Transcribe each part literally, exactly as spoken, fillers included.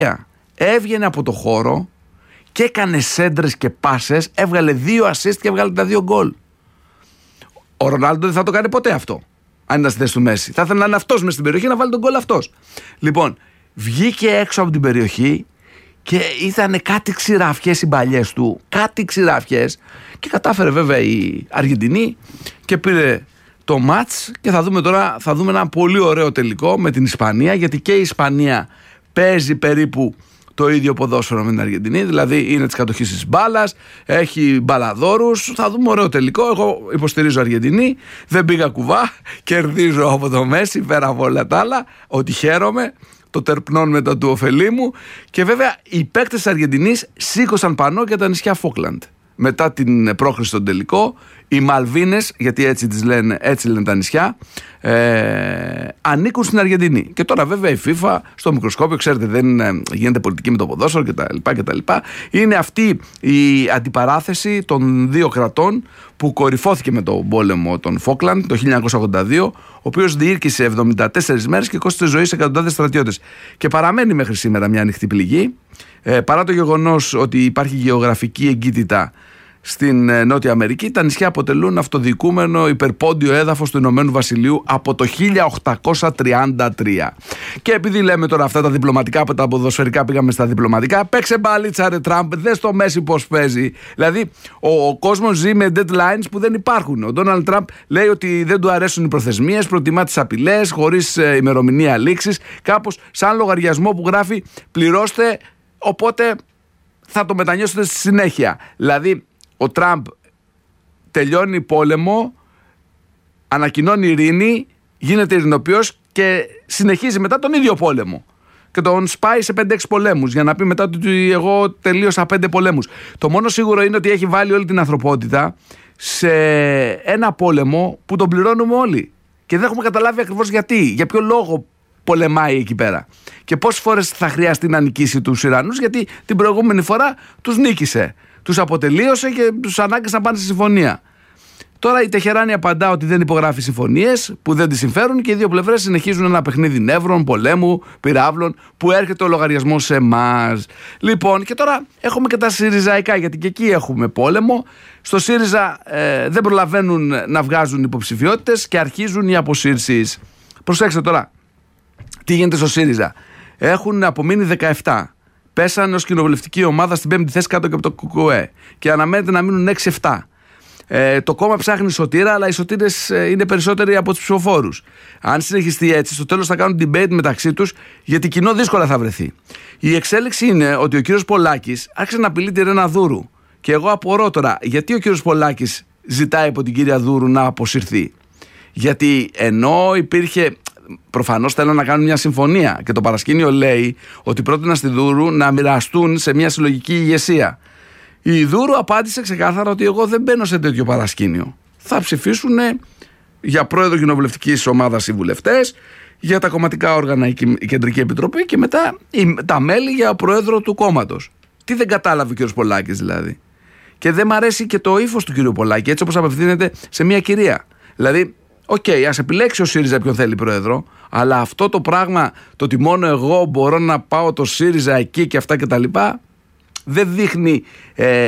έβγαινε από το χώρο και έκανε σέντρες και πάσες, έβγαλε δύο assist και έβγαλε τα δύο γκολ. Ο Ρονάλντο δεν θα το κάνει ποτέ αυτό, αν ήταν στη θέση του Μέση. Θα ήθελε να είναι αυτός μες στην περιοχή να βάλει τον γκολ αυτός. Λοιπόν, βγήκε έξω από την περιοχή και ήταν κάτι ξηράφιες οι μπαλιές του, κάτι ξηράφιες, και κατάφερε βέβαια η Αργεντινή και πήρε το μάτς. Και θα δούμε τώρα, θα δούμε ένα πολύ ωραίο τελικό με την Ισπανία, γιατί και η Ισπανία παίζει περίπου το ίδιο ποδόσφαιρο με την Αργεντινή, δηλαδή είναι της κατοχής της μπάλας, έχει μπαλαδόρους. Θα δούμε ωραίο τελικό. Εγώ υποστηρίζω Αργεντινή, δεν πήγα κουβά, κερδίζω από το Μέση πέρα από όλα τα άλλα, ότι χαίρομαι, το τερπνών μετά του ωφελή μου. Και βέβαια οι παίκτες της Αργεντινής σήκωσαν πανό για τα νησιά Φόκλαντ. Μετά την πρόκριση στον τελικό, οι Μαλβίνες, γιατί έτσι τις λένε, έτσι λένε τα νησιά, ε, ανήκουν στην Αργεντινή. Και τώρα βέβαια η FIFA στο μικροσκόπιο, ξέρετε, δεν ε, γίνεται πολιτική με το ποδόσφαιρο κτλ. Είναι αυτή η αντιπαράθεση των δύο κρατών που κορυφώθηκε με τον πόλεμο των Φόκλαντ το χίλια εννιακόσια ογδόντα δύο, ο οποίος διήρκησε εβδομήντα τέσσερις μέρες και κόστησε ζωή σε εκατοντάδες στρατιώτες. Και παραμένει μέχρι σήμερα μια ανοιχτή πληγή, ε, παρά το γεγονός ότι υπάρχει γεωγραφική εγκύτητα στην Νότια Αμερική. Τα νησιά αποτελούν αυτοδιοικούμενο υπερπόντιο έδαφος του Ηνωμένου Βασιλείου από το χίλια οκτακόσια τριάντα τρία. Και επειδή λέμε τώρα αυτά τα διπλωματικά, από τα ποδοσφαιρικά πήγαμε στα διπλωματικά, παίξε μπαλίτσα ρε Τραμπ, δες το Μέση πως παίζει. Δηλαδή ο, ο κόσμος ζει με deadlines που δεν υπάρχουν. Ο Ντόναλντ Τραμπ λέει ότι δεν του αρέσουν οι προθεσμίες, προτιμά τις απειλές χωρίς ε, ημερομηνία λήξης, κάπως σαν λογαριασμό που γράφει πληρώστε, οπότε θα το μετανιώσετε στη συνέχεια. Δηλαδή ο Τραμπ τελειώνει πόλεμο, ανακοινώνει ειρήνη, γίνεται ειρηνοποιός και συνεχίζει μετά τον ίδιο πόλεμο. Και τον σπάει σε πέντε έξι πολέμους για να πει μετά ότι εγώ τελείωσα πέντε πολέμους. Το μόνο σίγουρο είναι ότι έχει βάλει όλη την ανθρωπότητα σε ένα πόλεμο που τον πληρώνουμε όλοι. Και δεν έχουμε καταλάβει ακριβώς γιατί, για ποιο λόγο πολεμάει εκεί πέρα. Και πόσες φορές θα χρειαστεί να νικήσει τους Ιρανούς, γιατί την προηγούμενη φορά τους νίκησε. Τους αποτελείωσε και τους ανάγκασε να πάνε στη συμφωνία. Τώρα η Τεχεράνη απαντά ότι δεν υπογράφει συμφωνίες που δεν τη συμφέρουν και οι δύο πλευρές συνεχίζουν ένα παιχνίδι νεύρων, πολέμου, πυράβλων που έρχεται ο λογαριασμός σε εμάς. Λοιπόν, και τώρα έχουμε και τα Συριζαϊκά, γιατί και εκεί έχουμε πόλεμο. Στο ΣΥΡΙΖΑ ε, δεν προλαβαίνουν να βγάζουν υποψηφιότητες και αρχίζουν οι αποσύρσεις. Προσέξτε τώρα, τι γίνεται στο ΣΥΡΙΖΑ. Έχουν απομείνει δεκαεπτά. Πέσανε ως κοινοβουλευτική ομάδα στην πέμπτη θέση κάτω και από το ΚΚΕ και αναμένεται να μείνουν έξι επτά. Ε, το κόμμα ψάχνει σωτήρα, αλλά οι σωτήρες ε, είναι περισσότεροι από τους ψηφοφόρους. Αν συνεχιστεί έτσι, στο τέλος θα κάνουν debate μεταξύ τους, γιατί κοινό δύσκολα θα βρεθεί. Η εξέλιξη είναι ότι ο κύριος Πολάκης άρχισε να απειλεί τη Ρένα Δούρου. Και εγώ απορώ τώρα, γιατί ο κύριος Πολάκης ζητάει από την κυρία Δούρου να αποσυρθεί. Γιατί ενώ υπήρχε. Προφανώς θέλουν να κάνουν μια συμφωνία και το παρασκήνιο λέει ότι πρότεινα στη Δούρου να μοιραστούν σε μια συλλογική ηγεσία. Η Δούρου απάντησε ξεκάθαρα ότι εγώ δεν μπαίνω σε τέτοιο παρασκήνιο. Θα ψηφίσουν για πρόεδρο κοινοβουλευτικής ομάδας οι βουλευτές, για τα κομματικά όργανα η Κεντρική Επιτροπή και μετά τα μέλη για πρόεδρο του κόμματος. Τι δεν κατάλαβε ο κ. Πολάκης δηλαδή. Και δεν μ' αρέσει και το ύφος του κ. Πολάκη, έτσι όπως απευθύνεται σε μια κυρία. Δηλαδή, οκ, okay, ας επιλέξει ο ΣΥΡΙΖΑ ποιον θέλει πρόεδρο, αλλά αυτό το πράγμα, το ότι μόνο εγώ μπορώ να πάω το ΣΥΡΙΖΑ εκεί και αυτά και τα λοιπά, δεν δείχνει ε,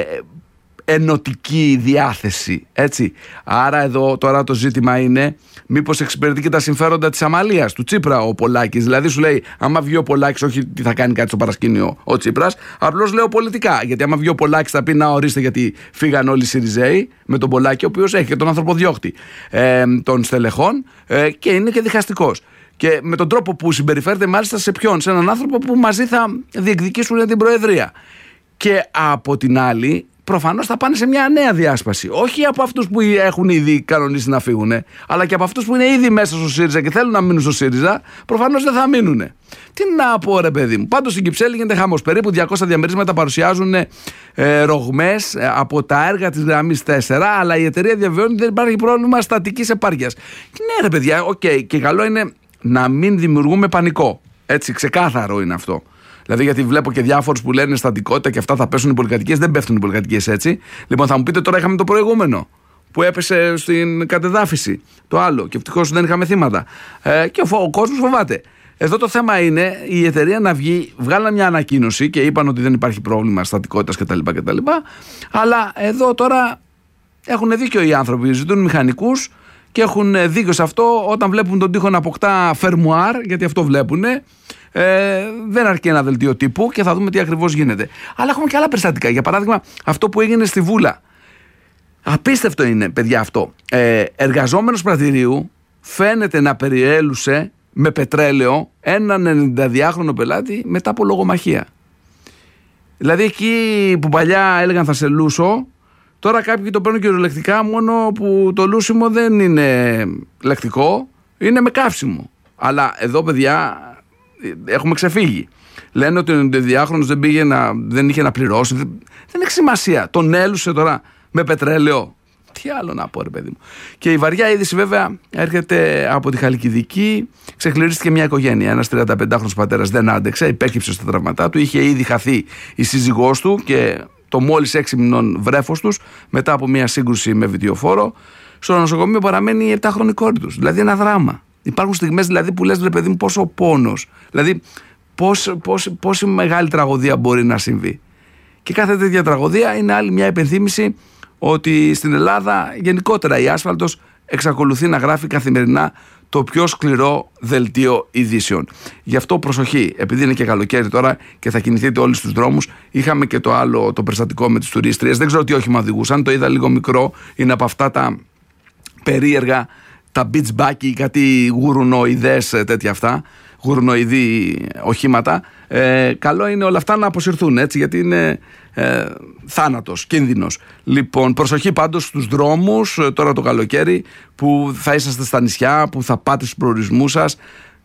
ενωτική διάθεση, έτσι. Άρα εδώ τώρα το ζήτημα είναι μήπως εξυπηρετεί και τα συμφέροντα της Αμαλίας, του Τσίπρα ο Πολάκης. Δηλαδή σου λέει, άμα βγει ο Πολάκης, όχι τι θα κάνει κάτι στο παρασκήνιο ο Τσίπρας, απλώς λέω πολιτικά. Γιατί άμα βγει ο Πολάκης θα πει να ορίστε, γιατί φύγαν όλοι οι ΣΥΡΙΖΑΙ με τον Πολάκη, ο οποίος έχει και τον ανθρωποδιώχτη ε, των στελεχών ε, και είναι και διχαστικός. Και με τον τρόπο που συμπεριφέρεται μάλιστα σε ποιον, σε έναν άνθρωπο που μαζί θα διεκδικήσουν την Προεδρία. Και από την άλλη, προφανώς θα πάνε σε μια νέα διάσπαση. Όχι από αυτούς που έχουν ήδη κανονίσει να φύγουν, αλλά και από αυτούς που είναι ήδη μέσα στο ΣΥΡΙΖΑ και θέλουν να μείνουν στο ΣΥΡΙΖΑ, προφανώς δεν θα μείνουν. Τι να πω, ρε παιδί μου. Πάντως στην Κυψέλη γίνεται χαμός. Περίπου διακόσια διαμερίσματα παρουσιάζουν ε, ρογμές ε, από τα έργα της γραμμής τέσσερα, αλλά η εταιρεία διαβεβαιώνει ότι δεν υπάρχει πρόβλημα στατικής επάρκειας. Ναι, ρε παιδιά, οκ, okay, και καλό είναι να μην δημιουργούμε πανικό. Έτσι, ξεκάθαρο είναι αυτό. Δηλαδή, γιατί βλέπω και διάφορους που λένε στατικότητα και αυτά θα πέσουν οι πολυκατοικίες. Δεν πέφτουν οι πολυκατοικίες έτσι. Λοιπόν, θα μου πείτε τώρα, είχαμε το προηγούμενο που έπεσε στην κατεδάφιση. Το άλλο. Και ευτυχώς δεν είχαμε θύματα. Ε, και ο, ο κόσμος φοβάται. Εδώ το θέμα είναι η εταιρεία να βγει, βγάλαν μια ανακοίνωση και είπαν ότι δεν υπάρχει πρόβλημα στατικότητας κτλ, κτλ. Αλλά εδώ τώρα έχουν δίκιο οι άνθρωποι, ζητούν μηχανικούς και έχουν δίκιο σε αυτό όταν βλέπουν τον τοίχο να αποκτά φερμουάρ, γιατί αυτό βλέπουν. Ε, δεν αρκεί ένα δελτίο τύπου και θα δούμε τι ακριβώς γίνεται. Αλλά έχουμε και άλλα περιστατικά. Για παράδειγμα, αυτό που έγινε στη Βούλα. Απίστευτο είναι, παιδιά, αυτό. Ε, εργαζόμενος πρατηρίου φαίνεται να περιέλουσε με πετρέλαιο έναν ενενηνταδυάχρονο πελάτη μετά από λογομαχία. Δηλαδή εκεί που παλιά έλεγαν θα σε λούσω, τώρα κάποιοι το παίρνουν κυριολεκτικά, μόνο που το λούσιμο δεν είναι λεκτικό, είναι με καύσιμο. Αλλά εδώ, παιδιά, έχουμε ξεφύγει. Λένε ότι ο ενενηνταδυάχρονος δεν, πήγε να, δεν είχε να πληρώσει. Δεν, δεν έχει σημασία. Τον έλουσε τώρα με πετρέλαιο. Τι άλλο να πω, ρε παιδί μου. Και η βαριά είδηση, βέβαια, έρχεται από τη Χαλκιδική. Ξεχληρίστηκε μια οικογένεια. Ένας τριανταπεντάχρονος πατέρας δεν άντεξε, υπέκυψε στα τραυματά του. Είχε ήδη χαθεί η σύζυγός του και το μόλις έξι μηνών βρέφος τους μετά από μια σύγκρουση με βιτιοφόρο. Στο νοσοκομείο παραμένει η επτάχρονη κόρη τους. Δηλαδή ένα δράμα. Υπάρχουν στιγμές δηλαδή, που λες, ρε παιδί μου, πόσο πόνος. Δηλαδή, πώς, πώς, πόση μεγάλη τραγωδία μπορεί να συμβεί. Και κάθε τέτοια τραγωδία είναι άλλη μια υπενθύμηση ότι στην Ελλάδα γενικότερα η άσφαλτος εξακολουθεί να γράφει καθημερινά το πιο σκληρό δελτίο ειδήσεων. Γι' αυτό προσοχή, επειδή είναι και καλοκαίρι τώρα και θα κινηθείτε όλοι στους δρόμους. Είχαμε και το άλλο, το περιστατικό με τις τουρίστριες. Δεν ξέρω τι όχημα οδηγούσαν, το είδα λίγο μικρό. Είναι από αυτά τα περίεργα, τα beach buggy, κάτι γουρουνοειδές τέτοια αυτά, γουρουνοειδή οχήματα. Ε, καλό είναι όλα αυτά να αποσυρθούν, έτσι, γιατί είναι ε, θάνατος, κίνδυνος. Λοιπόν, προσοχή πάντως στους δρόμους τώρα το καλοκαίρι, που θα είσαστε στα νησιά, που θα πάτε στους προορισμούς σας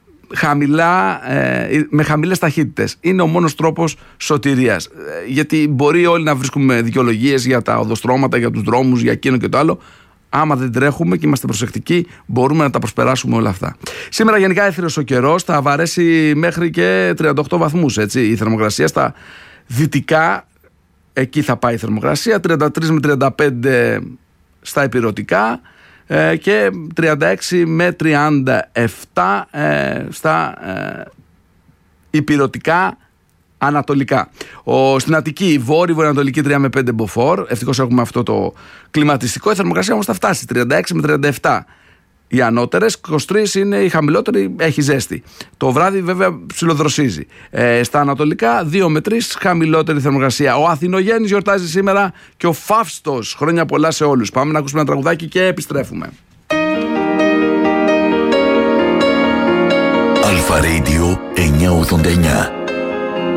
χαμηλά, ε, με χαμηλές ταχύτητες. Είναι ο μόνος τρόπος σωτηρίας. Ε, γιατί μπορεί όλοι να βρίσκουμε δικαιολογίες για τα οδοστρώματα, για τους δρόμους, για εκείνο και το άλλο. Άμα δεν τρέχουμε και είμαστε προσεκτικοί, μπορούμε να τα προσπεράσουμε όλα αυτά. Σήμερα γενικά έθριος ο καιρός, θα βαρέσει μέχρι και τριάντα οκτώ βαθμούς, έτσι, η θερμοκρασία στα δυτικά. Εκεί θα πάει η θερμοκρασία, τριάντα τρία με τριάντα πέντε στα ηπειρωτικά ε, και τριάντα έξι με τριάντα επτά ε, στα ε, ηπειρωτικά ανατολικά. Ο, στην Αττική, βόρειο βορειοανατολική τρία με πέντε μποφόρ. Ευτυχώς έχουμε αυτό το κλιματιστικό. Η θερμοκρασία όμως θα φτάσει τριάντα έξι με τριάντα επτά οι ανώτερες, είκοσι τρία είναι η χαμηλότερη, έχει ζέστη. Το βράδυ βέβαια ψιλοδροσίζει. Ε, στα ανατολικά δύο με τρία χαμηλότερη θερμοκρασία. Ο Αθηνογέννης γιορτάζει σήμερα και ο Φαύστος. Χρόνια πολλά σε όλους. Πάμε να ακούσουμε ένα τραγουδάκι και επιστρέφουμε. Αλφα Radio εννιακόσια ογδόντα εννιά.